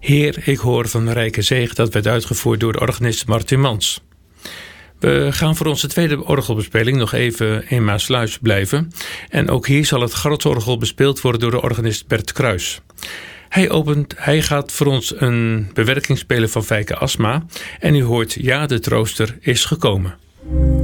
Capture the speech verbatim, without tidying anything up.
Heer, ik hoor van de rijke zegen, dat werd uitgevoerd door de organist Martin Mans. We gaan voor onze tweede orgelbespeling nog even in Maassluis blijven. En ook hier zal het grotsorgel bespeeld worden door de organist Bert Kruis. Hij, opent, hij gaat voor ons een bewerking spelen van Fijke Asma. En u hoort Ja, de trooster is gekomen.